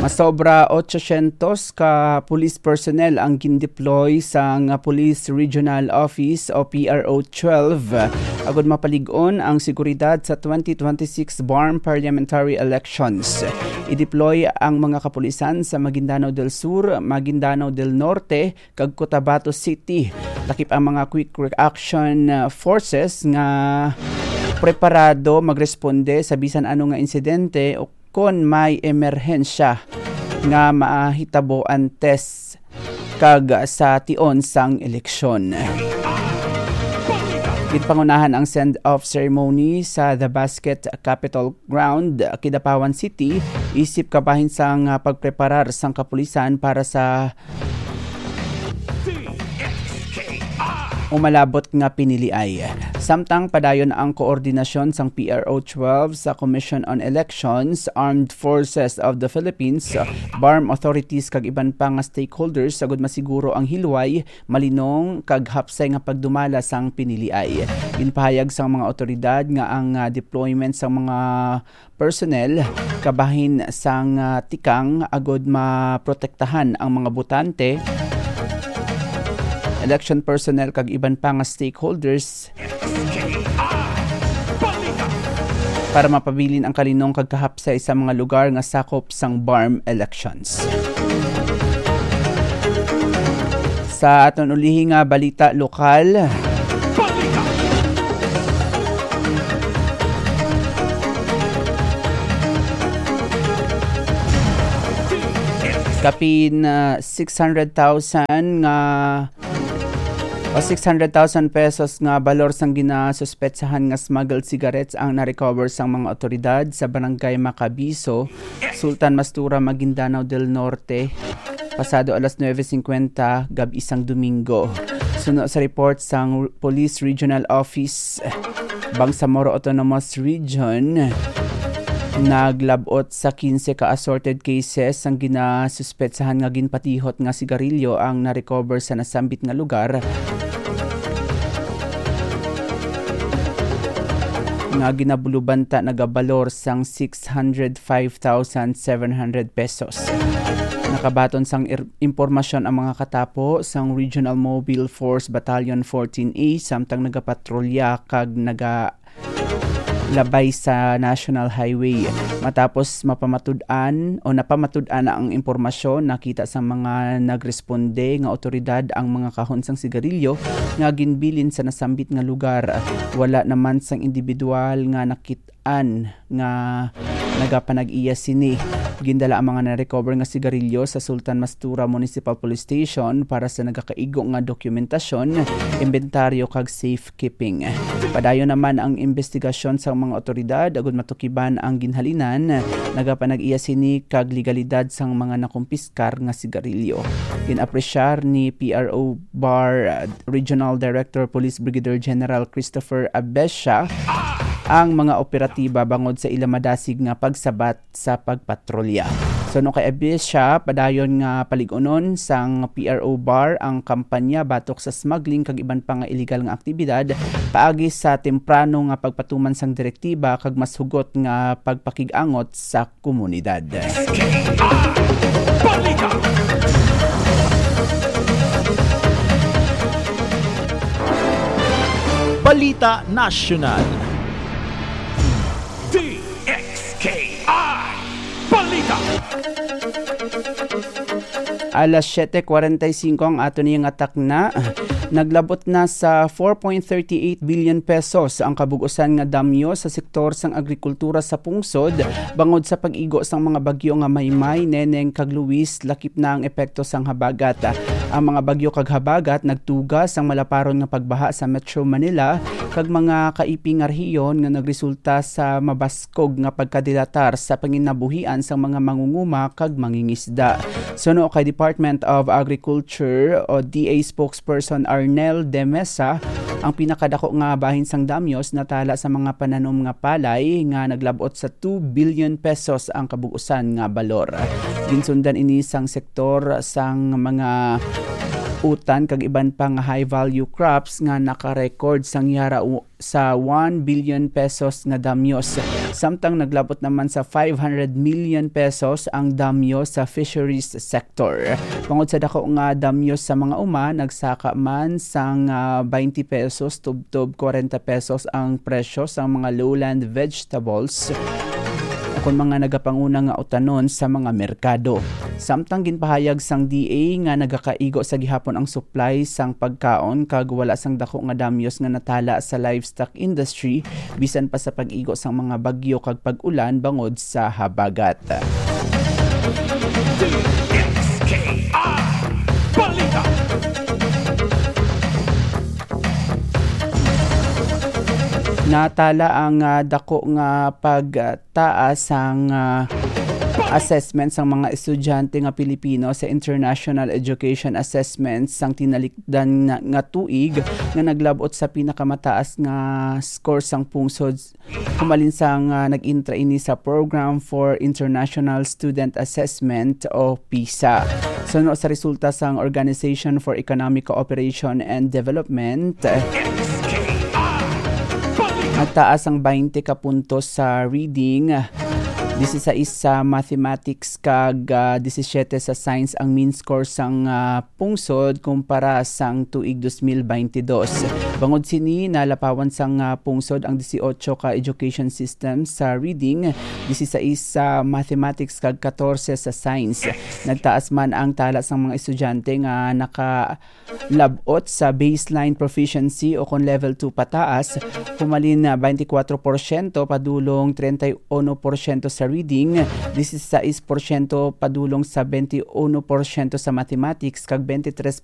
Masobra 800 ka police personnel ang gindeploy sa Police Regional Office o PRO 12 agud mapalig-on ang seguridad sa 2026 BARM parliamentary elections. I-deploy ang mga kapulisan sa Maguindanao del Sur, Maguindanao del Norte, kag Cotabato City. Lakip ang mga quick reaction forces nga preparado magresponde sa bisan ano nga insidente o kon may emerhensya nga mahitabo antes kag sa tion sang eleksyon. Gitpangunahan ang send-off ceremony sa The Basket Capitol Ground, Kidapawan City, isip kabahin sang pagpreparar sang kapulisan para sa umalabot nga piniliay. Samtang padayon ang koordinasyon sang PRO 12 sa Commission on Elections, Armed Forces of the Philippines, BARM authorities kag iban pa nga stakeholders sagud masiguro ang hilway, malinong kag hapsay nga pagdumala sang piniliay. Ginpahayag sang mga otoridad nga ang deployment sang mga personnel kabahin sang tikang agud maprotektahan ang mga botante, election personnel kag iban pa nga stakeholders para mapabilin ang kalinong kag kahapsay sa mga lugar nga sakop sang BARM elections. Sa aton ulihi nga balita lokal, kapin 600,000 nga o 600,000 pesos nga balor sang ginasuspetsahan nga smuggled cigarettes ang na-recover sang mga otoridad sa Barangay Macabiso, Sultan Mastura, Maguindanao del Norte, pasado alas 9:50 gab isang Domingo. Suno sa report sang Police Regional Office, Bangsamoro Autonomous Region, naglabot sa 15 ka assorted cases ang ginasuspetsahan nga ginpatihot nga sigarilyo ang na-recover sa nasambit nga lugar nga ginabulubanta nagabalor sang 605,700 pesos. Nakabaton sang impormasyon ang mga katapo sang Regional Mobile Force Battalion 14A samtang nagapatrolya kag labay sa National Highway. Matapos napamatud-an na ang impormasyon, nakita sa mga nagresponde nga otoridad ang mga kahon sang sigarilyo nga ginbilin sa nasambit nga lugar. Wala naman sang individual nga nakitaan nga nagapanag-iya sini. Gindala ang mga na-recover nga sigarilyo sa Sultan Mastura Municipal Police Station para sa nagakaigo nga dokumentasyon, inventaryo kag safekeeping. Padayon naman ang investigasyon sa mga otoridad agud matukiban ang ginhalinan, nagapanag-iya sini kag legalidad sang mga nakumpiskar nga sigarilyo. Ginapresyar ni PRO BAR Regional Director Police Brigadier General Christopher Abesha ang mga operatiba bangod sa ilamadasig nga pagsabat sa pagpatrolya. So no kay Abesha, padayon nga paligunon sang PRO BAR ang kampanya batok sa smuggling kag iban pa nga illegal nga aktibidad paagi sa temprano nga pagpatuman sang direktiba kag mas hugot nga pagpakig-angot sa komunidad. Balita Nasional. Balita. Alas 7:45 ang ato niyang atak na. Naglabot na sa 4.38 billion pesos ang kabugusan nga damyo sa sektor sang agrikultura sa pungsod bangod sa pag-igo sang mga bagyo nga Maymay, Neneng kag Luis, lakip na ang epekto sang habagat. Ang mga bagyo kag habagat nagtugas ang malaparon nga pagbaha sa Metro Manila kag mga kaiping nga rehiyon nga nagresulta sa mabaskog nga pagkadilatar sa panginabuhian sang mga mangunguma kag mangingisda. Suno kay Department of Agriculture o DA spokesperson Arnel De Mesa, ang pinakadako nga bahin sang damyos natala sa mga pananom nga palay nga naglabot sa 2 billion pesos ang kabuusan nga balor. Ginsundan ini sang sektor sang mga utan kag iban pa nga high value crops nga naka-record sang yara sa 1 billion pesos nga damyos. Samtang naglabot naman sa 500 million pesos ang damyo sa fisheries sector. Tungod sa dako nga damyo sa mga uma, nagsaka man sang 20 pesos tubtob 40 pesos ang presyo sa mga lowland vegetables kung mga nagapanguna nga utanon sa mga merkado. Samtang ginpahayag sang DA nga nagakaigo sa gihapon ang supply sang pagkaon kag wala sang dako nga damyos nga natala sa livestock industry bisan pa sa pag-igo sang mga bagyo kag pag-ulan bangod sa habagat. Balita. Natala ang dako nga pagtaas ang assessment sang mga estudyante nga Pilipino sa International Education Assessment sang tinalikdan nga tuig nga naglabot sa pinakamataas nga score sang pungsod humalin sang nag-intra ini sa Program for International Student Assessment o PISA. Suno sa resulta sang Organization for Economic Cooperation and Development, nagtaas ang 20 ka puntos sa reading, 16 sa mathematics kag 17 sa science ang mean score sang pungsod kumpara sang tuig 2022. Bangod sini nalapawan sang pungsod ang 18 ka education system sa reading, 16 sa mathematics kag 14 sa science. Nagtaas man ang tala sang mga estudyante nga nakalabot sa baseline proficiency o kung level 2 pataas, humalin na 24% padulong 31% sa reading, 16% padulong sa 21% sa mathematics kag 23%